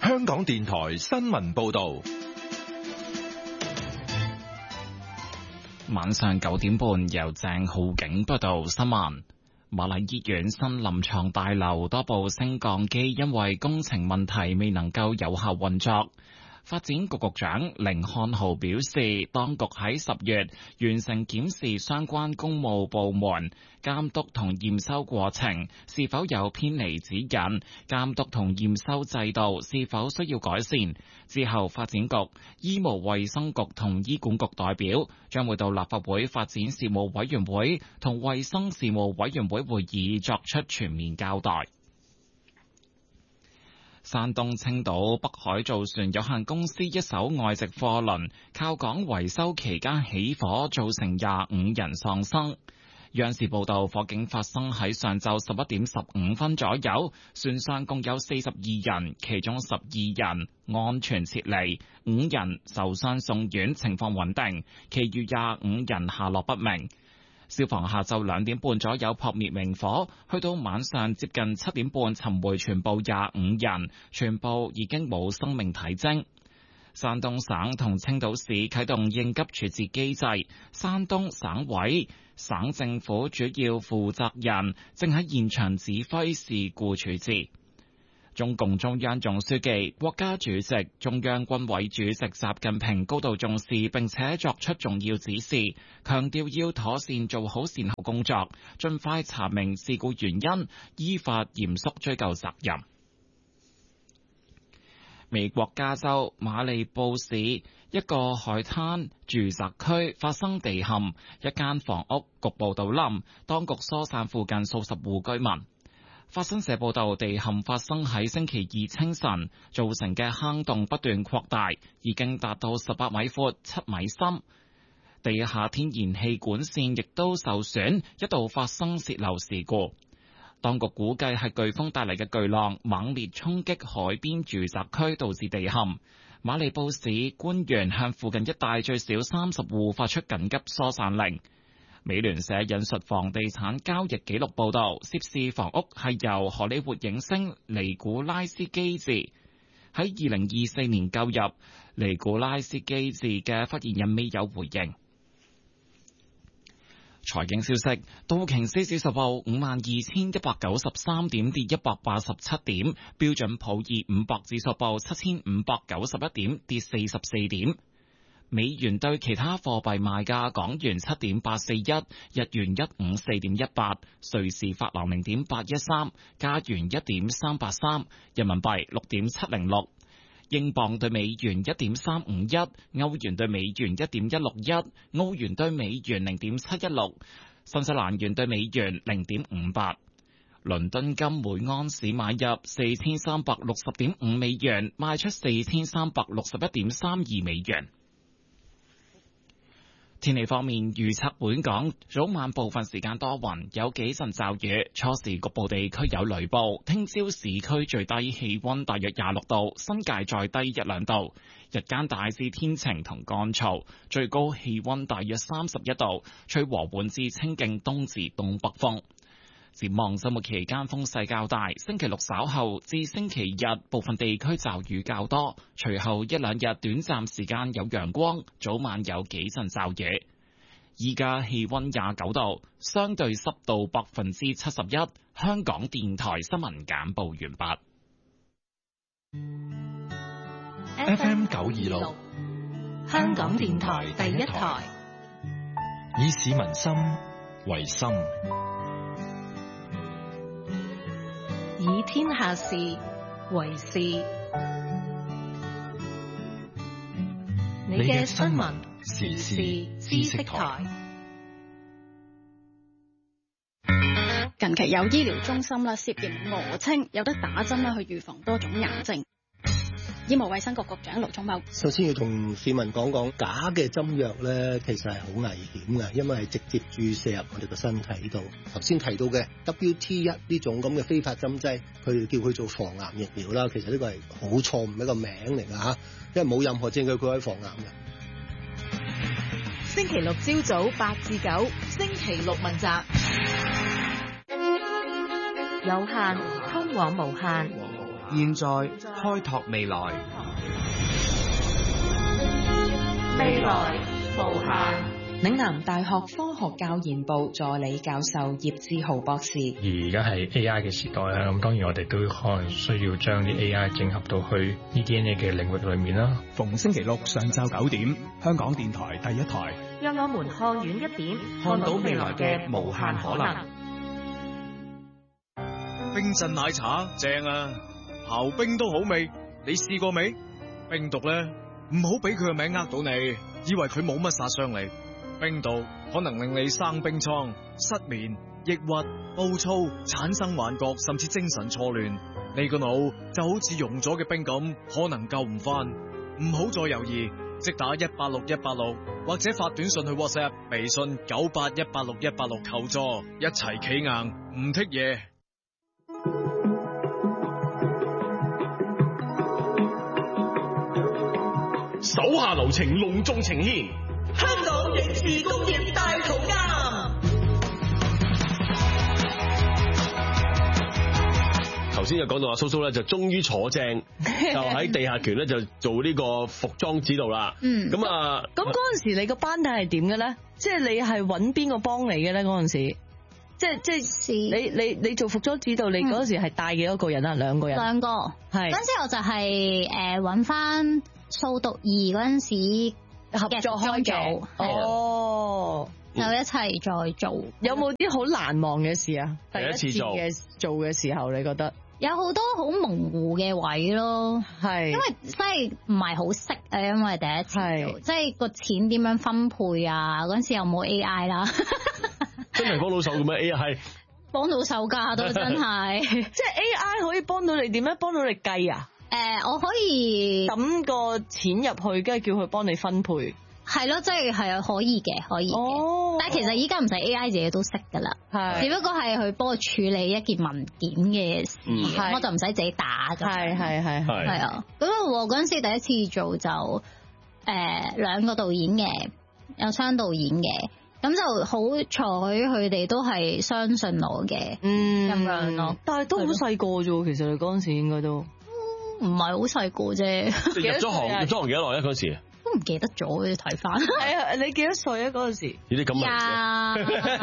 香港電台新聞報道。 晚上9點半，由鄭浩景報道新聞。瑪麗醫院新臨床大樓多部升降機因為工程問題未能夠有效運作。發展局局長甯漢豪表示，當局喺10月完成檢視相關公務部門監督同驗收過程是否有偏離指引，監督同驗收制度是否需要改善。之後，發展局、醫務衛生局同醫管局代表將會到立法會發展事務委員會同衛生事務委員會會議作出全面交代。山東青島北海造船有限公司一艘外籍貨輪靠港維修期間起火，造成25人喪生。央視報道，火警發生喺上晝11點15分左右，船上共有42人，其中12人安全撤離，5人受傷送院，情況穩定，其餘25人下落不明。消防下晝2點半左右撲滅明火，去到晚上接近7點半尋回全部25人，全部已經冇生命體徵。山東省同青島市啟動應急處置機制，山東省委、省政府主要負責人正喺現場指揮事故處置。中共中央總書記、國家主席、中央軍委主席習近平高度重視並且作出重要指示，強調要妥善做好善後工作，盡快查明事故原因，依法嚴肅追究責任。美國加州馬里布市一個海灘住宅區發生地陷，一間房屋局部倒冧，當局疏散附近數十戶居民。法新社報道，地陷發生喺星期二清晨，造成嘅坑洞不斷擴大，已經達到18米闊、7米深。地下天然氣管線亦都受損，一度發生洩漏事故。當局估計係颶風帶嚟嘅巨浪猛烈衝擊海邊住宅區，導致地陷。馬里布市官員向附近一帶最少30戶發出緊急疏散令。美聯社引述房地產交易記錄報道，涉事房屋係由荷里活影星尼古拉斯基治喺2024年購入。尼古拉斯基治嘅發言人未有回應。財經消息，道瓊斯指數報52,193點，跌187點；標準普爾500指數報7,591點，跌44點。美元對其他貨幣賣價：港元7.841，日元154.18，瑞士法郎0.813，加元1.383，人民幣6.706，英鎊對美元1.351，歐元對美元1.161，澳元對美元0.716，新西蘭元對美元0.58。倫敦金每盎司買入4360.5美元，賣出4361.32美元。天氣方面，預測本港早晚部分時間多雲，有幾陣驟雨，初時局部地區有雷暴。聽朝市區最低氣溫大約26度，新界再低1-2度。日間大致天晴同乾燥，最高氣溫大約31度，吹和緩至清勁東至東北風。展望周末期間風勢較大，星期六稍後至星期日部分地區驟雨較多，隨後1-2日短暫時間有陽光，早晚有幾陣驟雨。依家氣溫29度，相對濕度71%。香港電台新聞簡報完畢。 FM 926， 香港電台第一台， 以市民心為心， 以天下事為事。你嘅新聞時事知識台。 近期有醫療中心啦，涉嫌訛稱有得打針啦，去預防多種癌症。醫務衛生局局長盧寵茂首先要同市民講講，假嘅針藥咧，其實係好危險嘅，因為係直接注射入我哋個身體度。頭先提到嘅 WT1 呢種咁嘅非法針劑，佢哋叫佢做防癌疫苗啦，其實呢個係好錯誤一個名嚟㗎嚇，因為冇任何證據佢可以防癌嘅。 星期六朝早8至9，星期六問責，有限通往無限。 現在開拓未來， 未來無限。 嶺南大學科學教研部助理教授葉志豪博士。 而家係 AI 嘅時代啦，咁當然我哋都可能需要將啲 AI 整合到去 eDNA 嘅領域裏面啦。 逢星期六上晝9點，香港電台第一台， 讓我們看遠一點， 看到未來嘅無限可能。 冰鎮奶茶正啊，刨冰都好味，你試過未？冰毒咧，唔好俾佢個名呃到你，以為佢冇乜殺傷力。冰毒可能令你生冰瘡、失眠、抑鬱、暴躁、產生幻覺，甚至精神錯亂。你個腦就好似溶咗嘅冰咁，可能救唔翻。唔好再猶豫，即打186186，或者發短信去 WhatsApp、微信9818686求助，一齊企硬，唔剔嘢。 手下留情，隆重呈獻香港影視工業大圖鑑。 頭先就講到阿蘇蘇咧，就終於坐正，就喺地下拳咧就做呢個服裝指導啦。咁嗰陣時你個班底係點嘅咧？即係你係揾邊個幫你嘅咧？嗰陣時，即係你做服裝指導，你嗰陣時係帶幾多個人啊？2個人。 2個。係。嗰陣時我就係揾翻掃讀2嗰陣時。合作開組哦，就一齊再做。 有冇啲好難忘嘅事啊？ 第一次做嘅時候，你覺得有好多好模糊嘅位咯？係，因為真係唔係好識啊，因為第一次做，即係個錢點樣分配啊？嗰陣時又冇 AI 啦， 真係幫到手嘅咩 AI？ 幫到手㗎都真係， 即係 AI 可以幫到你點樣？幫到你計啊？ 我可以抌個錢入去，跟住叫佢幫你分配。 係咯，即係可以嘅，可以嘅。哦，但係其實依家唔使 AI 自己都識噶啦，係，只不過係佢幫我處理一件文件嘅事，我就唔使自己打㗎。係啊，咁我嗰陣時第一次做就2個導演嘅，有雙導演嘅，咁就好彩佢哋都係相信我嘅，咁樣咯。 但係都好細個啫，其實你嗰陣時應該都。 唔係好細個啫， 入咗行幾多耐啊？嗰陣時都唔記得咗，你睇翻。 係啊，你幾多歲啊？嗰陣時呢啲咁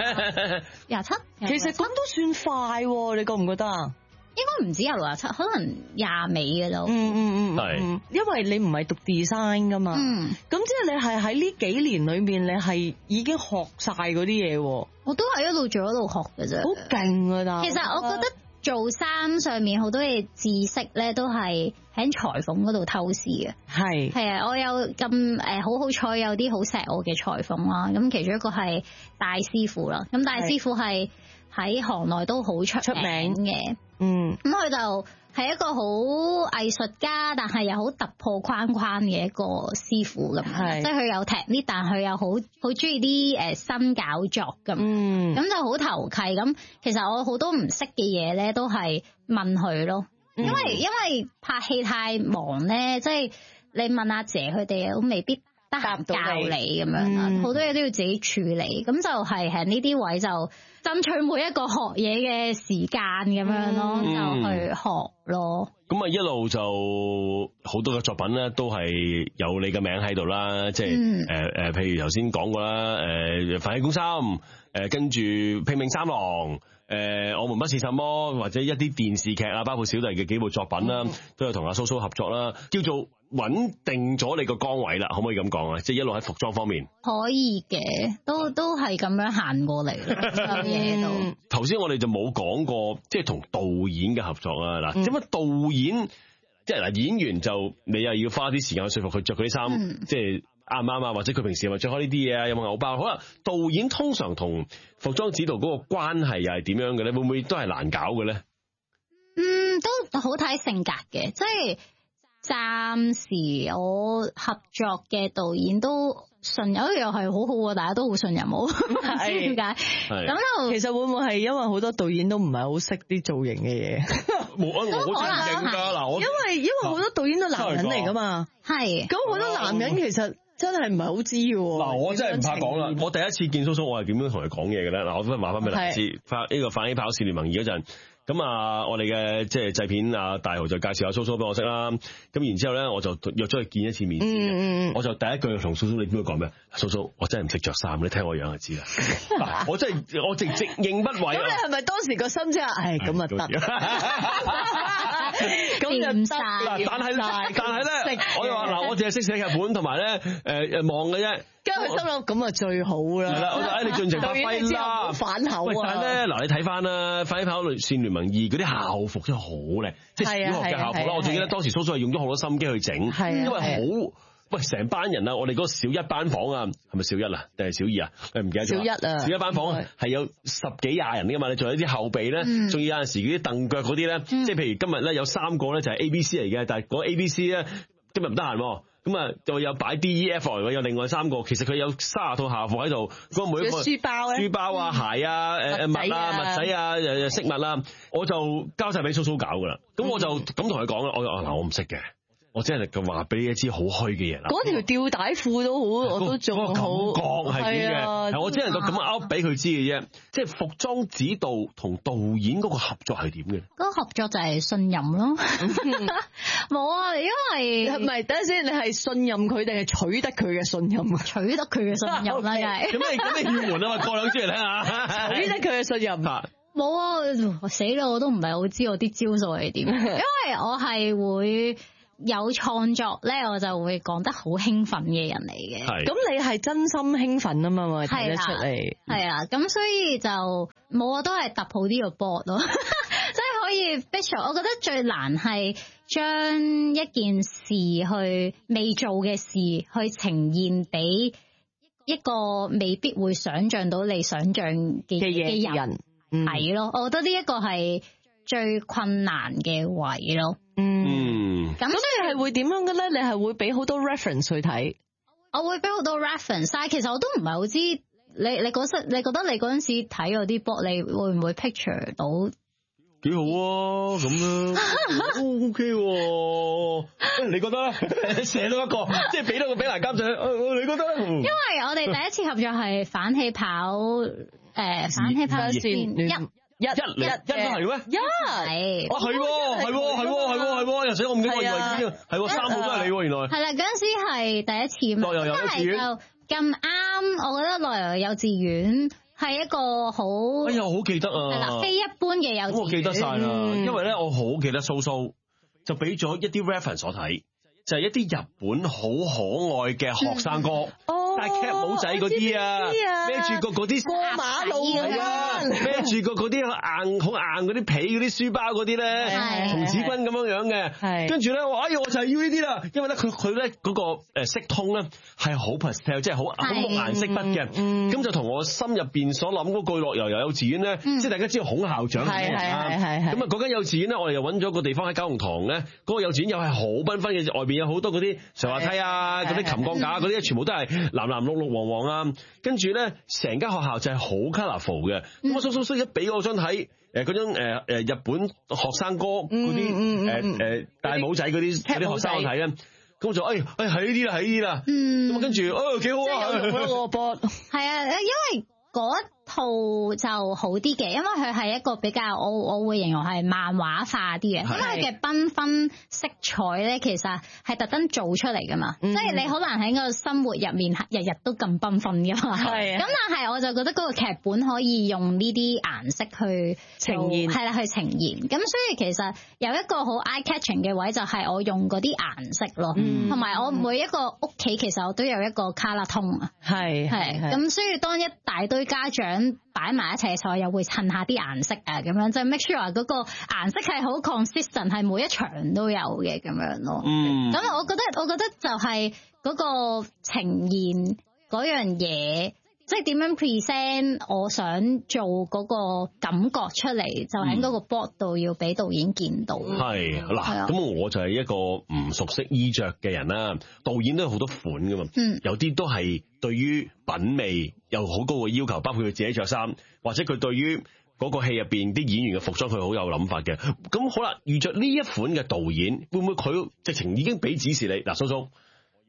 27。 其實咁都算快，你覺唔覺得啊？ 應該唔止有67，可能20尾嘅都。 係。 因為你唔係讀 design 噶嘛，咁即係你係喺呢幾年裏面，你係已經學晒嗰啲嘢。 我都係一路做一路學嘅啫。好勁啊！ 其實我覺得。做衫上面好多嘅知識咧，都係喺裁縫嗰度偷師嘅。係啊，我有咁好彩有啲好錫我嘅裁縫啦。咁其中一個係大師傅啦。咁大師傅係喺行內都好出名嘅。咁佢就係一個好藝術家，但係又好突破框框嘅一個師傅咁。即係佢有technique，但係佢又好中意啲新搞作咁。咁就好投契。咁其實我好多唔識嘅嘢咧，都係問佢咯。因為拍戲太忙咧，即係你問阿姐佢哋都未必得閒教你咁樣啦。好多嘢都要自己處理。咁就係喺呢啲位就爭取每一個學嘢嘅時間咁樣咯，就去學咯。 咁啊一路就好多嘅作品咧，都係有你嘅名喺度啦。即係譬如頭先講過啦，飯戲攻心，跟住拼命三郎。我們不是什麼，或者一啲電視劇啊，包括小弟嘅幾部作品啦，都有同阿蘇蘇合作啦，叫做穩定咗你個崗位啦，可唔可以咁講啊？即係一路喺服裝方面， 可以嘅，都係咁樣行過嚟咯，嘢都。 頭先我哋就冇講過，即係同導演嘅合作啊。嗱，點解導演即係嗱演員就你又要花啲時間去說服佢着嗰啲衫，即係。啱唔啱啊？或者佢平時係咪着開呢啲嘢啊？有冇偶包？可能導演通常同服裝指導嗰個關係又係點樣嘅咧？會唔會都係難搞嘅咧？ 都好睇性格嘅，即係暫時我合作嘅導演都信任，又係好好啊！大家都好信任我，唔知點解。咁就其實會唔會係因為好多導演都唔係好識啲造型嘅嘢？ 我真係認㗎嗱， 因為好多導演都男人嚟㗎嘛，係咁好多男人其實。真係唔係好知嘅嗱，我真係唔怕講啦。我第一次見蘇蘇，我係點樣同佢講嘢嘅咧？嗱，我都話翻俾你知。發呢個反起跑線聯盟2嗰陣， 咁啊，我哋嘅即係製片啊大豪就介紹下蘇蘇俾我識啦。咁然之後咧，我就約咗佢見一次面先嘅。我就第一句同蘇蘇，你點樣講咩？蘇蘇，我真係唔識着衫，你聽我樣就知啦。我真係我直認不諱。咁你係咪當時個心即係，唉咁啊得？咁就唔晒。 但係咧，我又話嗱，我淨係識寫劇本同埋咧望嘅啫。 跟住佢心諗咁啊最好啦。 係啦，我就你盡情發揮啦。 反口啊！ 但係咧嗱，你睇翻啦，快啲跑線聯盟2嗰啲校服真係好靚，即係小學嘅校服啦。我仲記得當時蘇蘇係用咗好多心機去整，因為好喂成班人啊！我哋嗰個小一班房啊，係咪小一啊？定係小二啊？唔記得咗。小一啊！小一班房係有10幾20人噶嘛？你仲有啲後備咧，仲要有陣時嗰啲凳腳嗰啲咧，即係譬如今日咧有3個咧就係 ABC 嚟嘅，但係嗰 ABC 咧今日唔得閒。咁啊，就有擺 DEF 嚟，有另外3個，其實佢有30套校服喺度，嗰每一個書包咧， 書包啊、鞋啊、襪啊、襪仔啊、飾物啦，我就交晒俾蘇蘇搞噶啦。咁我就咁同佢講啦，我話嗱，我唔識嘅，我真係話俾你一支好虛嘅嘢啦。嗰條吊帶褲都好，我都仲好感覺係點嘅，我只能夠咁噏俾佢知嘅啫。即係服裝指導同導演嗰個合作係點嘅？ 嗰個合作就係信任咯。冇啊，因為唔係等陣先，你係信任佢定係取得佢嘅信任啊？ 取得佢嘅信任啦，梗係。 咁你竅門啊嘛，過兩招嚟聽下。 取得佢嘅信任啊！ 冇啊，我死啦！我都唔係好知我啲招數係點，因為我係會有創作咧，我就會講得好興奮嘅人嚟嘅。 咁你係真心興奮啊嘛，我睇得出嚟。係啊，咁所以就冇啊，都係揼好啲個 board 咯，即係可以 visual。我覺得最難係將一件事去未做嘅事去呈現俾一個未必會想像到你想像嘅人睇咯。我覺得呢一個係最困難嘅位咯。咁你係會點樣嘅咧？你係會俾好多 reference 去睇？ 我會俾好多 reference， 但係其實我都唔係好知你覺得你嗰陣時睇嗰啲 book， 你會唔會 picture 到？ 幾好啊，咁樣 OK。你覺得咧？寫到一個，即係俾到個比例監製，你覺得？ 因為我哋第一次合作係反起跑線一都係咩？係又死我唔記得，我以為已經係3號都係你，原來係啦。嗰陣時係第一次嘛，因為就咁啱，我覺得內遊幼稚園係一個好， 哎呀，我好記得啊， 係啦，非一般嘅幼稚園， 我記得晒啦，因為咧我好記得蘇蘇就俾咗一啲 reference 我睇，就係一啲日本好可愛嘅學生哥。但係 cap 帽仔嗰啲啊，孭住個嗰啲過馬路啊， 孭住個嗰啲好硬嗰啲皮嗰啲書包嗰啲咧，童子軍咁樣嘅，跟住咧我就係要呢啲啦，因為咧佢咧嗰個色通咧係好 pastel， 即係好木顏色筆嘅，咁就同我心入邊所諗嗰句樂悠悠幼稚園咧，即係大家知道孔校長係咩啊？咁啊嗰間幼稚園咧，我哋又揾咗個地方喺九龍塘咧，嗰個幼稚園又係好繽紛嘅，外邊有好多嗰啲上滑梯啊，嗰啲琴鋼架嗰啲，全部都係藍藍綠綠黃黃啊，跟住咧成間學校就係好 colourful 嘅。咁我蘇一俾我張睇，嗰張日本學生哥嗰啲戴帽仔嗰啲學生我睇咧，咁我就係呢啲啦，係呢啲啦。咁跟住幾好啊！ 係啊，因為嗰套就好啲嘅，因為佢係一個比較我會形容係漫畫化啲嘅，因為佢嘅繽紛色彩咧，其實係特登做出嚟噶嘛，即係你好難喺個生活入面日日都咁繽紛噶嘛。咁但係我就覺得嗰個劇本可以用呢啲顏色去呈現，係啦，去呈現。咁所以其實有一個好 eye catching 嘅位就係我用嗰啲顏色咯，同埋我每一個屋企其實我都有一個 color tone 啊，係咁，所以當一大堆家長擺埋一齊嘅時候，又會襯下啲顏色啊，咁樣就 make sure 嗰個顏色係好 consistent， 係每一場都有嘅咁樣咯。咁我覺得就係嗰個呈現嗰樣嘢，即係點樣 present 我想做嗰個感覺出嚟，就喺嗰個 board 度要俾導演見到。係嗱，咁我就係一個唔熟悉衣着嘅人啦。導演都有好多款噶嘛，有啲都係對於品味有好高嘅要求，包括佢自己着衫，或者佢對於嗰個戲入邊啲演員嘅服裝佢好有諗法嘅。咁好啦，遇着呢一款嘅導演，會唔會佢直情已經俾指示你嗱，蘇蘇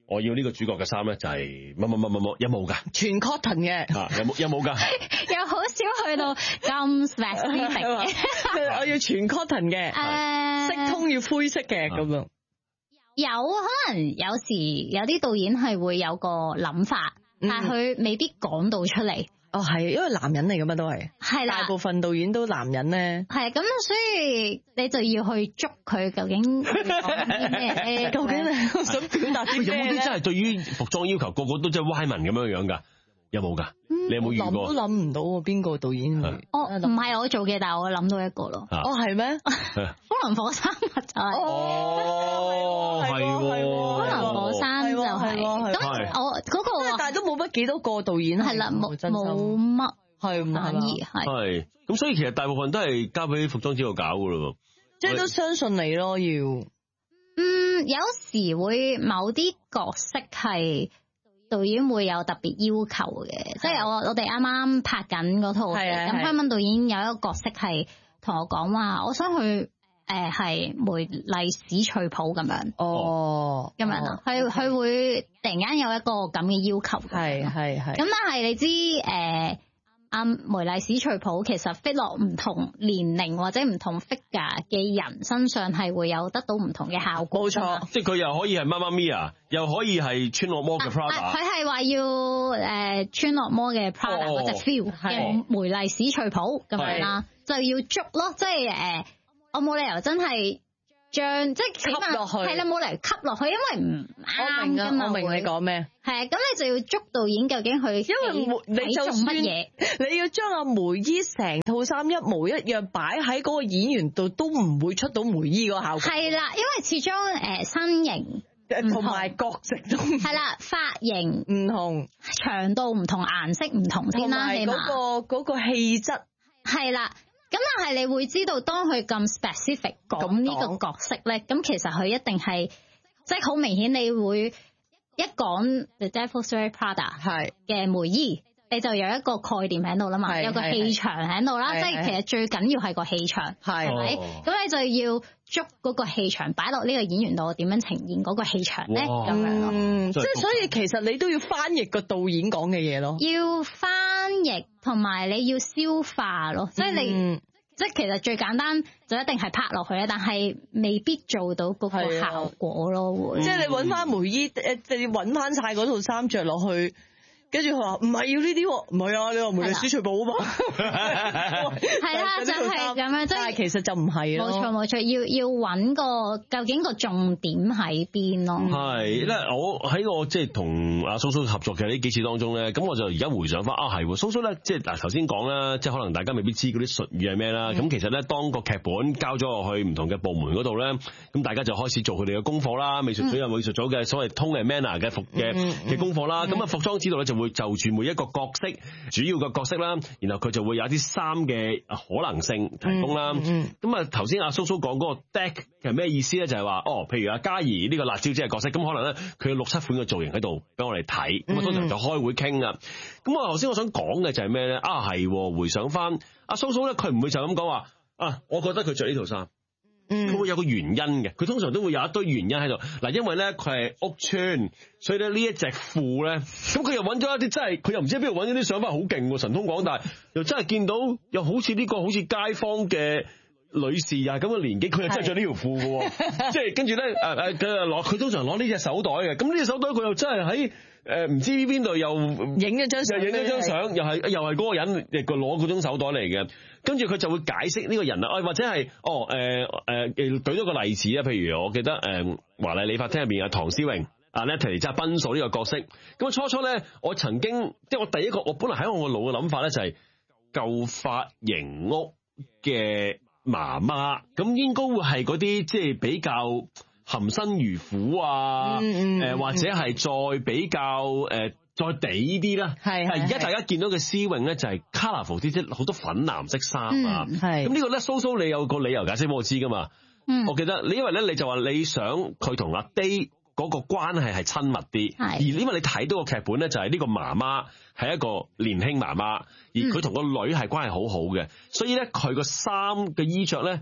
我要呢個主角嘅衫咧就係乜有冇㗎？ 全 cotton 嘅有冇㗎？ 又好少去到咁 specific 嘅， 我要全 cotton 嘅，色通要灰色嘅咁樣。 有可能有時有啲導演係會有個諗法，但係佢未必講到出嚟。 哦，係，因為男人嚟噶嘛都係，係啦，大部分導演都男人咧。 係咁，所以你就要去捉佢究竟講啲咩？ 究竟你想表達啲咩？ 有冇啲真係對於服裝要求個個都真係歪文咁樣樣㗎？有冇㗎？你有冇遇過？ 諗都諗唔到邊個導演會？ 唔係我做嘅，但係我諗到一個咯。 係咩？ 風林火山就係。 係喎。 風林火山就係。咁我嗰個， 但係都冇乜幾多個導演係啦，冇乜係反而係。咁所以其實大部分都係交俾服裝指導搞㗎咯。 即係都相信你咯，要。 有時會某啲角色係。導演會有特別要求嘅，即係我哋啱啱拍緊嗰套戲，咁香港導演有一個角色係同我講話，我想去係梅麗史翠普咁樣。哦，咁樣啦，佢會突然間有一個咁嘅要求。係。咁但係你知阿梅麗史翠普其實 fit 落唔同年齡或者唔同 figure 嘅人身上係會有得到唔同嘅效果。冇錯， 即係佢又可以係媽媽咪啊，又可以係穿落魔嘅 Prada。 佢係話要穿落魔嘅 Prada 嗰隻 feel 嘅梅麗史翠普咁樣啦，就要捉咯，即係我冇理由真係將即係吸落去，係啦，冇理由吸落去，因為唔啱㗎嘛。 我明你講咩？ 係啊，咁你就要捉導演究竟佢， 因為你就算乜嘢，你要將阿梅姨成套衫一模一樣擺喺嗰個演員度，都唔會出到梅姨個效果。 係啦，因為始終身形同埋角色都係啦，髮型唔同， 長度唔同，顏色唔同先啦，起碼嗰個氣質係啦。咁但係你會知道，當佢咁 specific 講呢個角色咧，咁其實佢一定係即係好明顯，你會一講 The Devil's Wears Prada 係嘅梅姨，你就有一個概念喺度啦嘛，有個氣場喺度啦，即係其實最緊要係個氣場，係咪？咁你就要捉嗰個氣場擺落呢個演員度，點樣呈現嗰個氣場咧？咁樣咯， 即係所以其實你都要翻譯個導演講嘅嘢咯， 要翻譯同埋你要消化咯，即係你。即係其實最簡單就一定係拍落去咧，但係未必做到嗰個效果咯。 即係你揾翻梅姨，你揾翻晒嗰套衫着落去，跟住佢話唔係要呢啲，唔係啊，你話梅麗史翠普啊嘛， 係啦，就係咁樣， 但係其實就唔係咯。 冇錯，要揾個究竟個重點喺邊咯。 係咧，我喺我即係同阿蘇蘇合作嘅呢幾次當中咧，咁我就而家回想翻係蘇蘇咧，即係嗱頭先講啦，即係可能大家未必知嗰啲術語係咩啦。咁其實咧，當個劇本交咗落去唔同嘅部門嗰度咧，咁大家就開始做佢哋嘅功課啦。美術組有美術組嘅所謂tone and manner嘅嘅功課啦。咁啊，服裝指導咧就會就住每一個角色主要嘅角色啦，然後佢就會有一啲衫嘅可能性提供啦。咁啊，頭先阿蘇蘇講嗰個 deck 係咩意思咧？就係話譬如阿嘉怡呢個辣椒姐嘅角色，咁可能咧佢有6-7款嘅造型喺度俾我哋睇，咁啊通常就開會傾啊。咁我頭先我想講嘅就係咩咧？係回想翻阿蘇蘇咧，佢唔會就咁講話我覺得佢着呢套衫。佢會有個原因嘅，佢通常都會有一堆原因喺度。嗱，因為咧佢係屋邨，所以咧呢一隻褲咧，咁佢又揾咗一啲真係，佢又唔知喺邊度揾咗啲想法好勁喎，神通廣大，又真係見到又好似呢個好似街坊嘅女士啊咁嘅年紀，佢又真係着呢條褲嘅喎，即係跟住咧佢通常攞呢隻手袋嘅，咁呢隻手袋佢又真係喺唔知邊度又影咗張相， 又係嗰個人亦個攞嗰種手袋嚟嘅。跟住佢就會解釋呢個人啦，或者係舉咗個例子啊，譬如我記得華麗理髮廳入邊有唐詩詠Natalie 即係賓嫂呢個角色。咁初咧，我曾經即係我第一個，我本來喺我個腦嘅諗法咧就係舊髮型屋嘅媽媽，咁應該會係嗰啲即係比較含辛茹苦啊，或者係再比較再地啲啦，係而家大家見到嘅詩詠咧就係 colourful 啲，即係好多粉藍色衫啊。咁呢個咧，蘇蘇你有個理由解釋俾我知噶嘛？我記得你因為咧你就話你想佢同阿 Day 嗰個關係係親密啲，而因為你睇到個劇本咧就係呢個媽媽係一個年輕媽媽，而佢同個女係關係好好嘅，所以咧佢個衫嘅衣着咧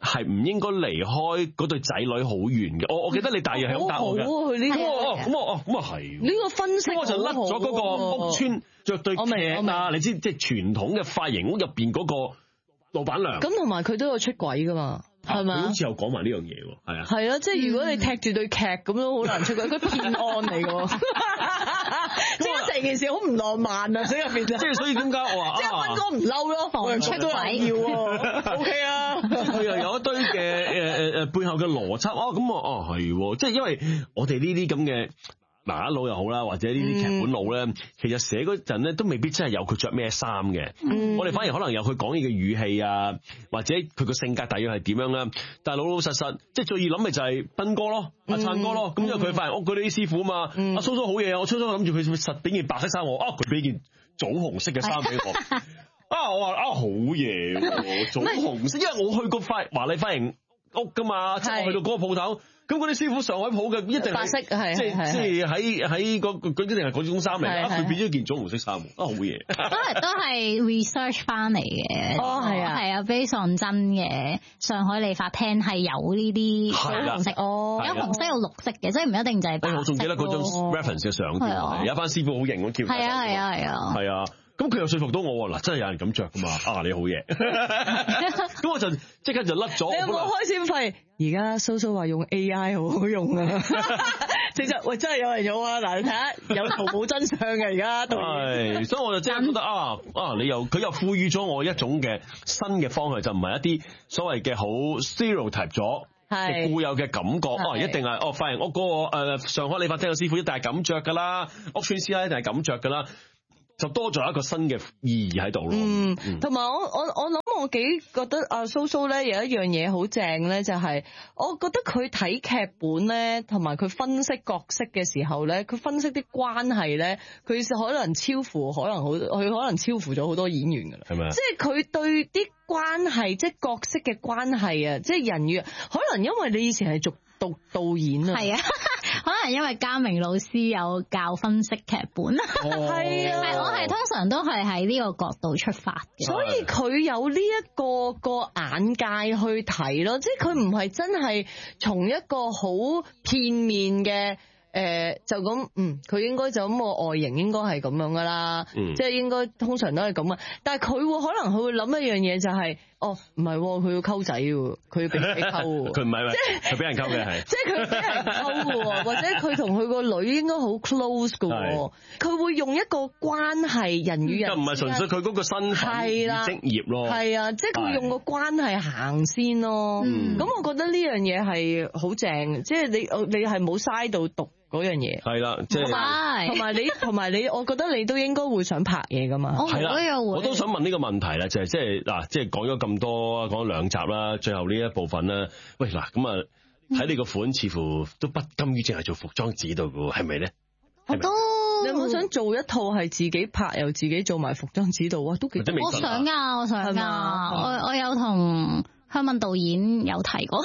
係唔應該離開嗰對仔女好遠嘅。我記得你大約係咁答我嘅。 佢呢咁啊係。 呢個分析我就甩咗嗰個屋村着對屐啊！你知即係傳統嘅髮型屋入邊嗰個老闆娘。 咁同埋佢都有出軌噶嘛？係咪？ 佢好似有講埋呢樣嘢喎，係啊。 係啊，即係如果你踢住對劇咁都好難出軌，佢騙案嚟㗎。即係成件事好唔浪漫啊！喺入邊即係所以點解我話即係斌哥唔嬲咯，防出軌要喎。O K 啊， 佢又有一堆嘅背後嘅邏輯咁係，即係因為我哋呢啲咁嘅麻甩佬又好啦，或者呢啲劇本佬咧，其實寫嗰陣咧都未必真係有佢着咩衫嘅。我哋反而可能有佢講嘢嘅語氣啊，或者佢個性格大約係點樣啦。但係老老實實，即係最易諗咪就係斌哥咯，阿燦哥咯。咁因為佢發現屋嗰啲師傅啊嘛，阿蘇蘇好嘢啊，我初初諗住佢實俾件白色衫我，佢俾件棗紅色嘅衫俾我。我話好嘢，棗紅色，因為我去過華麗髮型屋噶嘛，即係我去到嗰個鋪頭。咁嗰啲師傅上海鋪嘅一定白色係即係喺佢一定係嗰種衫嚟嘅，佢變咗件棗紅色衫，好嘢。 都係 research 翻嚟嘅。係啊 based on 真嘅上海理髮廳係有呢啲棗紅色，有紅色有綠色嘅，即係唔一定就係白色。 我仲記得嗰張 reference 嘅相，有一班師傅好型咁跳。係啊。咁佢又說服到我嗱，真係有人咁着噶嘛？你好嘢，咁我就即刻就甩咗。 你有冇開先發現？而家蘇蘇話用 AI 好好用啊！其實喂，真係有人用啊！嗱，你睇下有淘寶真相嘅而家。係，所以我就真係覺得佢又賦予咗我一種嘅新嘅方向，就唔係一啲所謂嘅好 stereotype 咗嘅固有嘅感覺。一定係髮型屋嗰個上海理髮廳嘅師傅一定係咁着噶啦，屋村師奶一定係咁着噶啦。就多咗一個新嘅意義喺度咯。同埋我諗我幾覺得阿蘇蘇咧有一樣嘢好正咧，就係我覺得佢睇劇本咧，同埋佢分析角色嘅時候咧，佢分析啲關係咧，佢可能超乎咗好多演員噶啦。係咪？即係佢對啲關係，即係角色嘅關係啊，即係人與可能因為你以前係讀導演啊。係啊。 可能因為嘉明老師有教分析劇本，係啊，我係通常都係喺呢個角度出發嘅， 所以佢有呢一個眼界去睇咯，即係佢唔係真係從一個好片面嘅就咁，佢應該就咁個外形應該係咁樣噶啦，即係應該通常都係咁啊，但係佢可能佢會諗一樣嘢就係。唔係，佢要溝仔喎，佢要俾人溝喎。佢唔係，佢俾人溝嘅係。 即係佢俾人溝嘅喎，或者佢同佢個女應該好 close 嘅喎。佢會用一個關係人與人。就唔係純粹佢嗰個身份、職業咯。 係啊，即係佢用個關係行先咯。咁我覺得呢樣嘢係好正，即係你係冇嘥到讀嗰樣嘢。 係啦，即係同埋你，我覺得你都應該會想拍嘢噶嘛。 係啦，我都想問呢個問題啦，就係即係講咗咁多，講咗2集啦，最後呢一部分咧，喂嗱咁啊，睇你個款似乎都不甘於淨係做服裝指導嘅喎，係咪咧？ 我都你有冇想做一套係自己拍又自己做埋服裝指導啊？都幾我想㗎，我有同香敏導演有提過，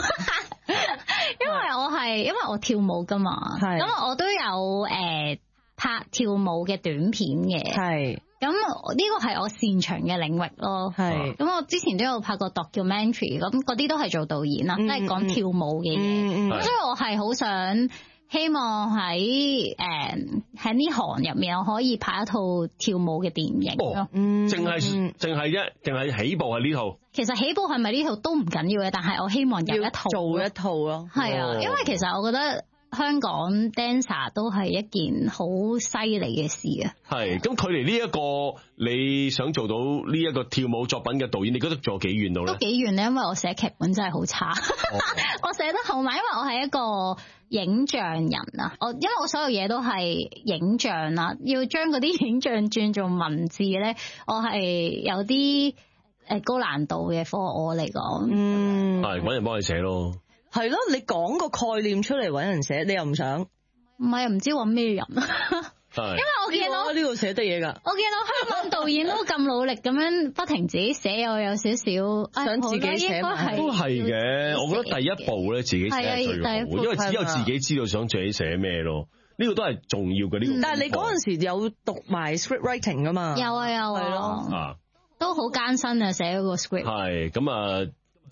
因為我跳舞㗎嘛，咁我都有拍跳舞嘅短片嘅，係。咁呢個係我擅長嘅領域咯，係。咁我之前都有拍過 documentary，咁嗰啲都係做導演啦，都係講跳舞嘅嘢。咁所以我係好想希望喺呢行入面，我可以拍一套跳舞嘅電影咯。 淨係起步係呢套。 其實起步係咪呢套都唔緊要嘅，但係我希望有一套做一套咯。係啊， 因為其實我覺得香港 dancer 都係一件好犀利嘅事啊。 係，咁距離呢一個你想做到呢一個跳舞作品嘅導演，你覺得仲有幾遠到咧？ 都幾遠咧，因為我寫劇本真係好差，我寫得好慢，因為我係一個影像人啊，因為我所有嘢都係影像啦，要將嗰啲影像轉做文字咧，我係有啲高難度嘅科，我嚟講。 係揾人幫你寫咯。 係咯，你講個概念出嚟揾人寫，你又唔想？ 唔係又唔知揾咩人。因為我見到呢個寫得嘢㗎。 我見到香港導演都咁努力咁樣不停自己寫，我有少少想自己寫埋。 都係嘅，我覺得第一步咧自己寫係最好，因為只有自己知道想自己寫咩咯。呢個都係重要嘅呢個。 但係你嗰陣時有讀埋 script writing 㗎嘛？ 有啊，係咯，都好艱辛啊，寫嗰個 script。 係咁啊。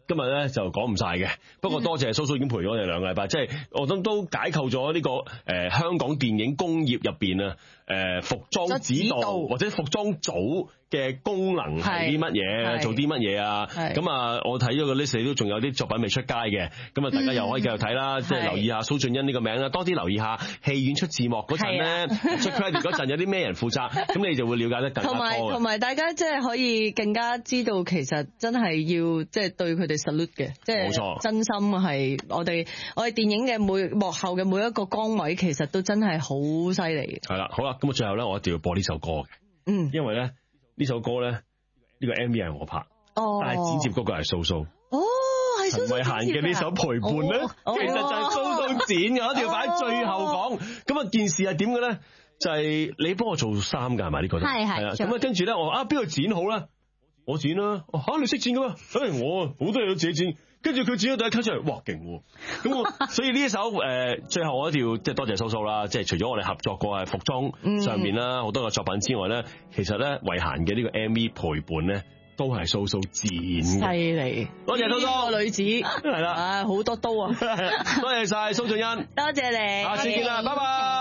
今日咧就講唔晒嘅，不過多謝蘇蘇已經陪咗我哋2個禮拜，即係我諗都解構咗呢個香港電影工業入邊啊服裝指導或者服裝組嘅功能係啲乜嘢，做啲乜嘢啊？咁啊，我睇咗個 list 都仲有啲作品未出街嘅，咁啊大家又可以繼續睇啦，即係留意下蘇俊恩呢個名啦，多啲留意下戲院出字幕嗰陣咧，出 credit 嗰陣有啲咩人負責，咁你就會了解得更加多。 同埋大家即係可以更加知道，其實真係要即係對佢哋 salute 嘅，即係冇錯，真心係我哋電影嘅幕後嘅每一個崗位，其實都真係好犀利嘅。係啦，好啦，咁啊最後咧，我一定要播呢首歌嘅，因為咧呢首歌咧呢個 MV 係我拍，但係剪接嗰個係蘇蘇。係陳慧嫻嘅呢首陪伴咧，其實就係蘇蘇剪嘅，一定要擺喺最後講。咁啊件事係點嘅咧？就係你幫我做衫㗎係咪呢個？係啊。咁啊跟住咧我邊度剪好咧？我剪啦。嚇你識剪㗎嘛？我好多嘢都自己剪。跟住佢剪咗第一 cut 出嚟，哇勁喎！咁我所以呢一首最後我一定要即係多謝蘇蘇啦，即係除咗我哋合作過係服裝上面啦好多個作品之外咧，其實咧慧嫻嘅呢個 MV 陪伴咧都係蘇蘇剪嘅，犀利！多謝蘇蘇個女子係啦，好多刀啊！多謝晒蘇俊恩，多謝你，下次見啦，拜拜。